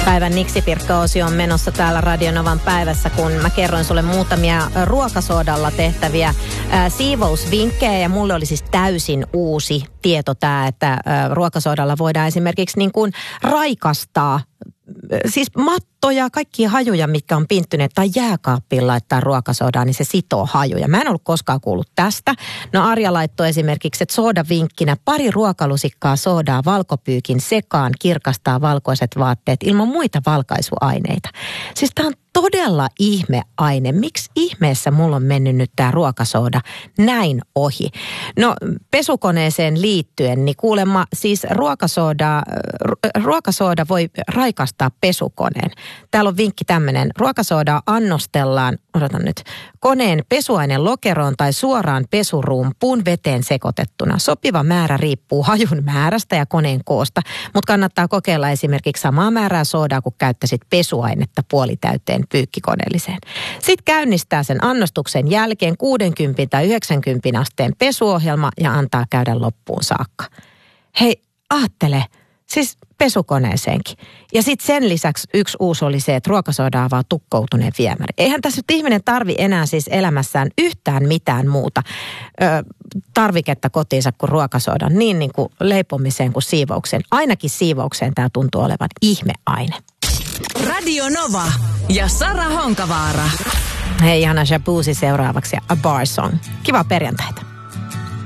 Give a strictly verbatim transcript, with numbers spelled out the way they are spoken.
Päivän Niksi-Pirkka-osio on menossa täällä Radio Novan päivässä, kun mä kerroin sulle muutamia ruokasoodalla tehtäviä ää, siivousvinkkejä. Ja mulle oli siis täysin uusi tieto tämä, että ää, ruokasoodalla voidaan esimerkiksi niin kuin raikastaa siis mattoja, kaikkia hajuja, mitkä on pinttyneet, tai jääkaappiin laittaa ruokasoodaa, niin se sitoo hajuja. Mä en ollut koskaan kuullut tästä. No Arja laittoi esimerkiksi, että soodavinkkinä pari ruokalusikkaa soodaa valkopyykin sekaan kirkastaa valkoiset vaatteet ilman muita valkaisuaineita. Siis tää on todella ihmeaine. Miksi ihmeessä mulla on mennyt nyt tää ruokasooda näin ohi? No pesukoneeseen liittyen, niin kuulemma siis ruokasooda, ruokasooda voi raikastaa pesukoneen. Täällä on vinkki tämmöinen. Ruokasoodaa annostellaan, odotan nyt, koneen pesuaineen lokeroon tai suoraan pesurumpuun veteen sekoitettuna. Sopiva määrä riippuu hajun määrästä ja koneen koosta, mutta kannattaa kokeilla esimerkiksi samaa määrää soodaa, kun käyttäisit pesuainetta puolitäyteen pyykkikoneelliseen. Sitten käynnistää sen annostuksen jälkeen kuusikymmentä tai yhdeksänkymmentä asteen pesuohjelma ja antaa käydä loppuun saakka. Hei, aattele, siis pesukoneeseenkin. Ja sitten sen lisäksi yksi uusi oli se, että ruokasooda avaa tukkoutuneen viemäri. Eihän tässä nyt ihminen tarvi enää siis elämässään yhtään mitään muuta ö, tarviketta kotiinsa kuin ruokasoodan. Niin, niin kuin leipomiseen kuin siivoukseen. Ainakin siivoukseen tämä tuntuu olevan ihmeaine. Radio Nova ja Sara Honkavaara. Hei, Jana Jabuzi seuraavaksi ja A Bar Song. Kiva perjantaita.